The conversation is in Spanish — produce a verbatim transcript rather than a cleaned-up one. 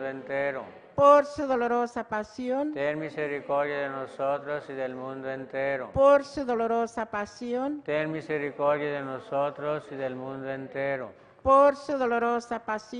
entero. por su dolorosa pasión, Ten misericordia de nosotros y del mundo entero. por su dolorosa pasión, Ten misericordia de nosotros y del mundo entero. por su dolorosa pasión.